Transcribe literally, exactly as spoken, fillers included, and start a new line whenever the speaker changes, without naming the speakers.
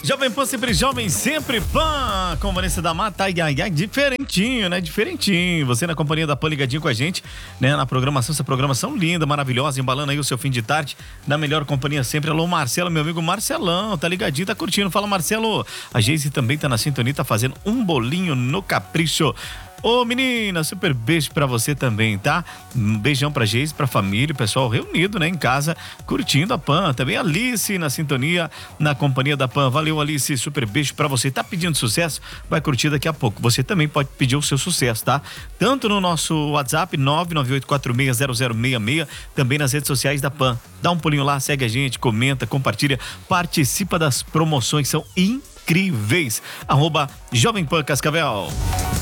Jovem Pan, sempre jovem, sempre Pan. Com Vanessa da Mata, ai, ai, ai, diferentinho, né? Diferentinho. Você na companhia da Pan, ligadinho com a gente, né? Na programação, essa programação linda, maravilhosa, embalando aí o seu fim de tarde, na melhor companhia sempre. Alô, Marcelo, meu amigo Marcelão, tá ligadinho, tá curtindo. Fala, Marcelo. A Geise também tá na sintonia, tá fazendo um bolinho no capricho. Ô menina, super beijo pra você também, tá? Um beijão pra Geise, pra família, o pessoal reunido, né, em casa, curtindo a Pan. Também a Alice na sintonia, na companhia da Pan. Valeu, Alice, super beijo pra você. Tá pedindo sucesso? Vai curtir daqui a pouco. Você também pode pedir o seu sucesso, tá? Tanto no nosso WhatsApp, nove nove oito quatro seis zero zero seis seis, também nas redes sociais da Pan. Dá um pulinho lá, segue a gente, comenta, compartilha, participa das promoções, são incríveis. Arroba Jovem Pan Cascavel.